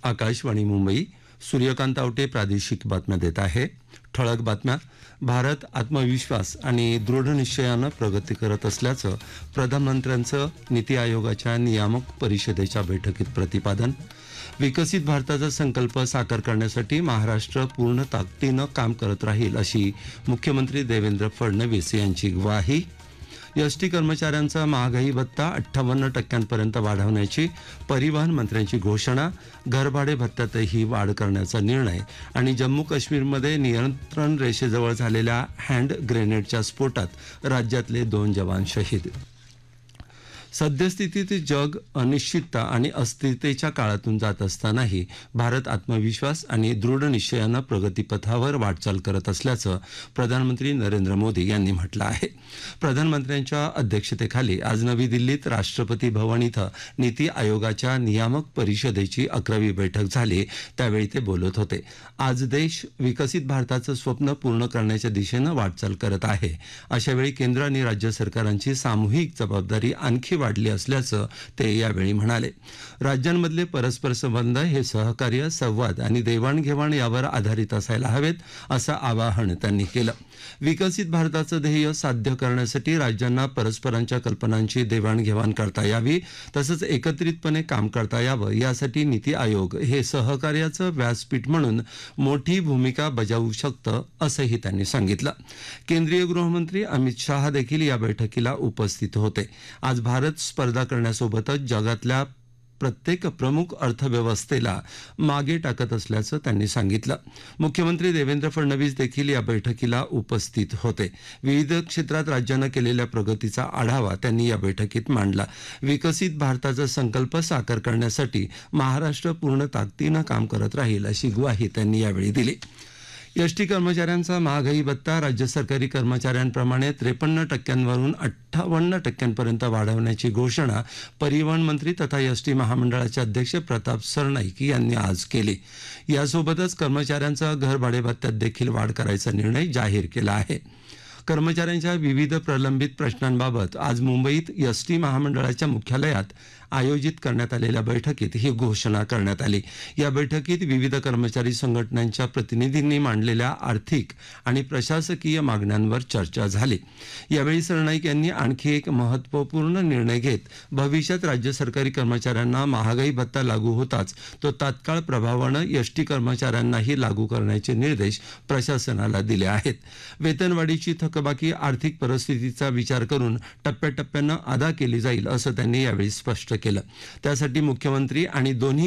आकाशवाणी मुंबई. सूर्यकांत आवटे प्रादेशिक बातम्या देत आहे. ठळक बातम्या. भारत आत्मविश्वास आणि दृढ निश्चयानं प्रगती करत असल्याचं प्रधानमंत्र्यांचं नीती आयोगाच्या नियामक परिषदेच्या बैठकीत प्रतिपादन. विकसित भारताचा संकल्प साकार करण्यासाठी महाराष्ट्र पूर्ण ताकदीनं काम करत राहील अशी मुख्यमंत्री देवेंद्र फडणवीस यांची ग्वाही. एसटी कर्मचाऱ्यांचा महागाई भत्ता 58% वाढवण्याची परिवहन मंत्र्यांची घोषणा. घरभाडे भत्त्यातही वाढ करण्याचा निर्णय. आणि जम्मू काश्मीरमध्ये नियंत्रण रेषेजवळ झालेल्या हँड ग्रेनेडच्या स्फोटात राज्यातले 2 जवान शहीद. सद्यस्थितीत जग अनिश्चितता आणि अस्थिरतेच्या काळातून जात असतानाही भारत आत्मविश्वास आणि दृढ निश्चयानं प्रगतीपथावर वाटचाल करत असल्याचं प्रधानमंत्री नरेंद्र मोदी यांनी म्हटलं आहे. प्रधानमंत्र्यांच्या अध्यक्षतेखाली आज नवी दिल्लीत राष्ट्रपती भवन इथं नीती आयोगाच्या नियामक परिषदेची 11वी बैठक झाली. त्यावेळी ते बोलत होते. आज देश विकसित भारताचं स्वप्न पूर्ण करण्याच्या दिशेनं वाटचाल करत आहे. अशावेळी केंद्र आणि राज्य सरकारांची सामूहिक जबाबदारी आणखी वाढली असल्याचं ते यावेळी म्हणाले. राज्यांमधले परस्पर संबंध हे सहकार्य, संवाद आणि देवाणघेवाण यावर आधारित असायला हवेत असं आवाहन त्यांनी केलं. विकसित भारताचं ध्येय साध्य करण्यासाठी राज्यांना परस्परांच्या कल्पनांची देवाणघेवाण करता यावी, तसंच एकत्रितपणे काम करता यावं यासाठी नीती आयोग हे सहकार्याचं व्यासपीठ म्हणून मोठी भूमिका बजावू शकतं असंही त्यांनी सांगितलं. केंद्रीय गृहमंत्री अमित शाह देखील या बैठकीला उपस्थित होते. आज भारत स्पर्धा करण्यासोबतच जगातल्या प्रत्येक प्रमुख अर्थव्यवस्थेला मागे टाकत असल्याचं त्यांनी सांगितलं. मुख्यमंत्री देवेंद्र फडणवीस देखील या बैठकीला उपस्थित होते. विविध क्षेत्रात राज्यानं केलेल्या प्रगतीचा आढावा त्यांनी या बैठकीत मांडला. विकसित भारताचा संकल्प साकार करण्यासाठी महाराष्ट्र पूर्ण ताकदीनं काम करत राहील अशी ग्वाही त्यांनी यावेळी दिली. एसटी कर्मचाऱ्यांचा महागाई भत्ता राज्य सरकारी कर्मचाऱ्यांप्रमाणे 53% 58% वाढवण्याची घोषणा परिवहन मंत्री तथा एसटी महामंडळाचे अध्यक्ष प्रताप सरनाईक यांनी आज केली. यासोबतच कर्मचाऱ्यांचा घरभाडे भत्त्यात देखील वाढ करायचा निर्णय जाहीर केला आहे. कर्मचाऱ्यांच्या विविध प्रलंबित प्रश्नांबाबत आज मुंबईत एसटी महामंडळाच्या मुख्यालयात आयोजित करण्यात आलेल्या बैठकीत ही घोषणा करण्यात आली. या बैठकीत विविध कर्मचारी संघटनांच्या प्रतिनिधींनी मांडलेल्या आर्थिक आणि प्रशासकीय मागण्यांवर चर्चा झाली. यावेळी सरनाईक यांनी आणखी एक महत्त्वपूर्ण निर्णय घेत भविष्यात राज्य सरकारी कर्मचाऱ्यांना महागाई भत्ता लागू होताच तो तात्काळ प्रभावानं एसटी कर्मचाऱ्यांनाही लागू करण्याचे निर्देश प्रशासनाला दिले आहेत. वेतनवाढीची थकबाकी आर्थिक परिस्थितीचा विचार करून टप्प्याटप्प्यानं अदा केली जाईल असं त्यांनी यावेळी स्पष्ट केलं. त्यासाठी मुख्यमंत्री आणि दोन्ही